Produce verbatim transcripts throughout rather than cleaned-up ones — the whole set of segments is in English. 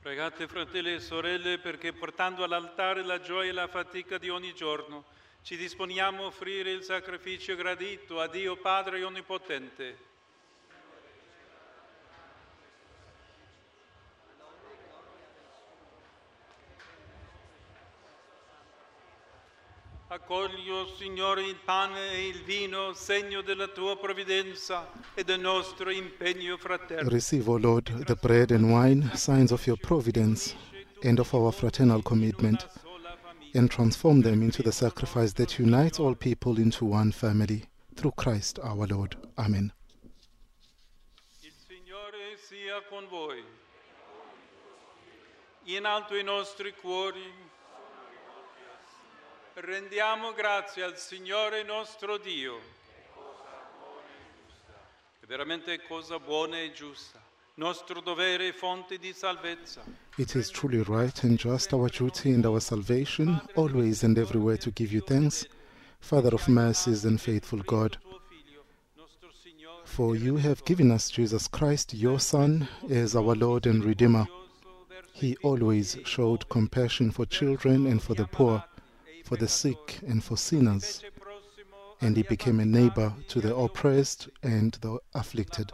Pregate, fratelli e sorelle, perché portando all'altare la gioia e la fatica di ogni giorno, ci disponiamo a offrire il sacrificio gradito a Dio Padre Onnipotente. Accogli, o Signore, il pane e il vino, segno della tua provvidenza e del nostro impegno fraterno. Receive, O Lord, the bread and wine, signs of your providence and of our fraternal commitment, and transform them into the sacrifice that unites all people into one family. Through Christ our Lord. Amen. Il Signore sia con voi. In alto i nostri cuori, rendiamo grazie al Signore nostro Dio. È veramente cosa buona e giusta, nostro dovere e fonte di salvezza. It is truly right and just, our duty and our salvation, always and everywhere to give you thanks, Father of mercies and faithful God. For you have given us Jesus Christ, your Son, as our Lord and Redeemer. He always showed compassion for children and for the poor, for the sick and for sinners, and he became a neighbor to the oppressed and the afflicted.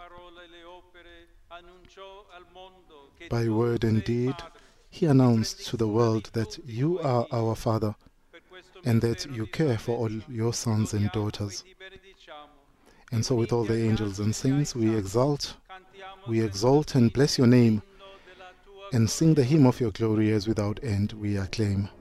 By word and deed, he announced to the world that you are our Father, and that you care for all your sons and daughters. And so with all the angels and saints we exalt, we exalt and bless your name, and sing the hymn of your glory as without end we acclaim.